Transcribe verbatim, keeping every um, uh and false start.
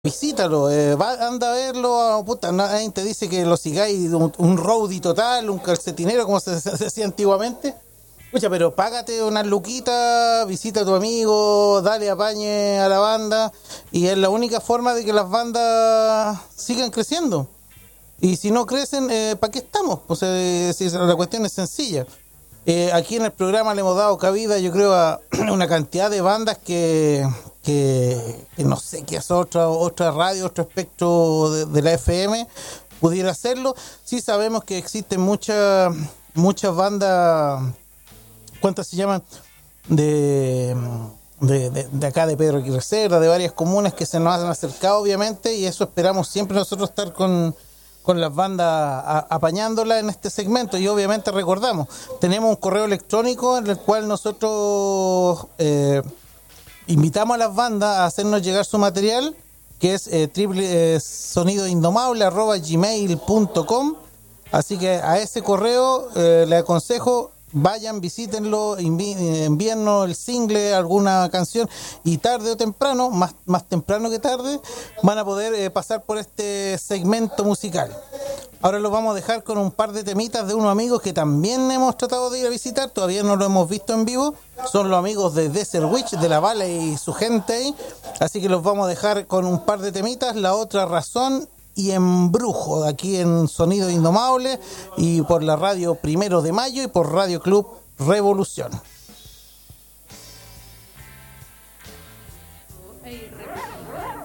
Visítalo, eh, va, anda a verlo, ah, puta, nadie te dice que lo sigáis un, un roadie total, un calcetinero como se, se hacía antiguamente. Escucha, pero págate unas luquitas, visita a tu amigo, dale apañe a la banda y es la única forma de que las bandas sigan creciendo. Y si no crecen, eh, ¿para qué estamos? O sea, eh, si la cuestión es sencilla. Eh, aquí en el programa le hemos dado cabida, yo creo, a una cantidad de bandas que, que, que no sé, que es otra, otra radio, otro espectro de, de la F M pudiera hacerlo. Sí sabemos que existen muchas muchas bandas, ¿cuántas se llaman? De, de, de, de acá de Pedro Aguirre Cerda, de varias comunas que se nos han acercado, obviamente, y eso esperamos siempre nosotros estar con con las bandas a, apañándolas en este segmento. Y obviamente recordamos, tenemos un correo electrónico en el cual nosotros eh, invitamos a las bandas a hacernos llegar su material, que es eh, triple eh, sonidoindomable arroba gmail punto com. Así que a ese correo eh, le aconsejo vayan, visítenlo, envíennos el single, alguna canción, y tarde o temprano, más, más temprano que tarde, van a poder eh, pasar por este segmento musical. Ahora los vamos a dejar con un par de temitas de unos amigos que también hemos tratado de ir a visitar, todavía no lo hemos visto en vivo, son los amigos de Desert Witch, de la Valley y su gente ahí, así que los vamos a dejar con un par de temitas, La Otra Razón y Embrujo, aquí en Sonido Indomable y por la radio Primero de Mayo y por Radio Club Revolución.